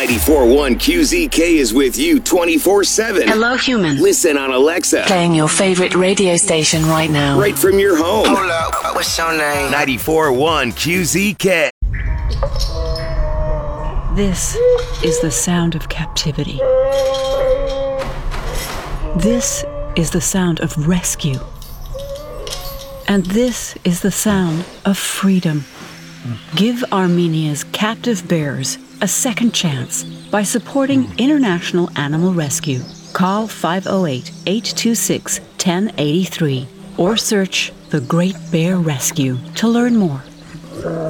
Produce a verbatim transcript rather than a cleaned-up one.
ninety-four point one Q Z K is with you twenty-four seven. Hello, human. Listen on Alexa. Playing your favorite radio station right now. Right from your home. Hold up, what's your name? ninety-four point one Q Z K. This is the sound of captivity. This is the sound of rescue. And this is the sound of freedom. Give Armenia's captive bears a second chance by supporting International Animal Rescue. Call five oh eight, eight two six, one oh eight three or search The Great Bear Rescue to learn more.